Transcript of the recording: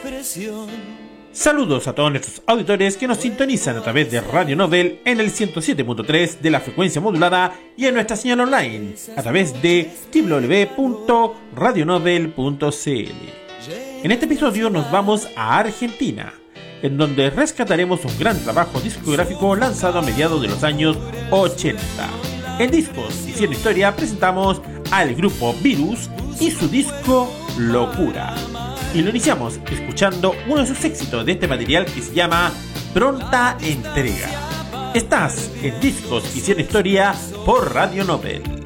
Saludos a todos nuestros auditores que nos sintonizan a través de Radio Nobel en el 107.3 de la frecuencia modulada y en nuestra señal online a través de www.radionobel.cl. En este episodio nos vamos a Argentina, en donde rescataremos un gran trabajo discográfico lanzado a mediados de los años 80. En Discos Hicieron Historia presentamos al grupo Virus y su disco Locura. Y lo iniciamos escuchando uno de sus éxitos de este material que se llama Pronta Entrega. Estás en Discos Hicieron Historia por Radio Nobel.